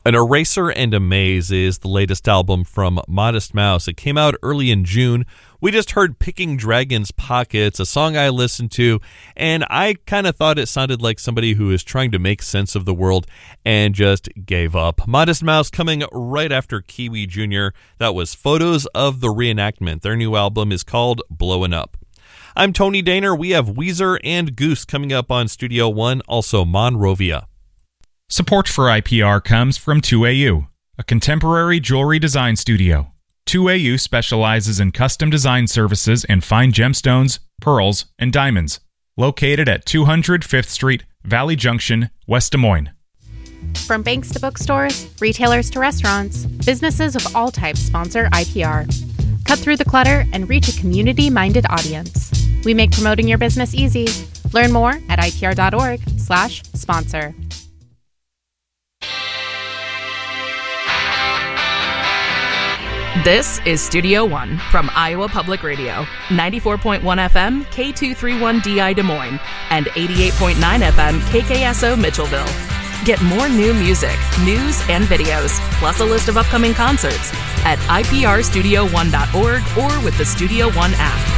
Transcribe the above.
An Eraser and a Maze is the latest album from Modest Mouse. It came out early in June. We just heard Picking Dragon's Pockets, a song I listened to, and I kind of thought it sounded like somebody who is trying to make sense of the world and just gave up. Modest Mouse coming right after Kiwi Jr. That was Photos of the Reenactment. Their new album is called Blowin' Up. I'm Tony Daner. We have Weezer and Goose coming up on Studio One, also Monrovia. Support for IPR comes from 2AU, a contemporary jewelry design studio. 2AU specializes in custom design services and fine gemstones, pearls, and diamonds. Located at 200 5th Street, Valley Junction, West Des Moines. From banks to bookstores, retailers to restaurants, businesses of all types sponsor IPR. Cut through the clutter and reach a community-minded audience. We make promoting your business easy. Learn more at ipr.org/sponsor. This is Studio One from Iowa Public Radio, 94.1 FM, K231DI Des Moines, and 88.9 FM, KKSO Mitchellville. Get more new music, news, and videos, plus a list of upcoming concerts at iprstudio1.org or with the Studio One app.